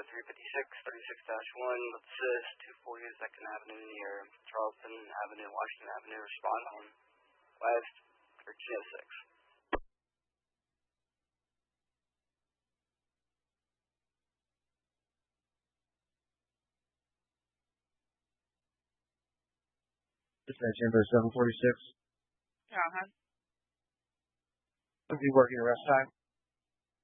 356, 36-1, let's assist 240 2nd Avenue near Charleston Avenue, Washington Avenue, respond on West 1306. Dispatch number 746. Uh-huh. I'll be working the rest time.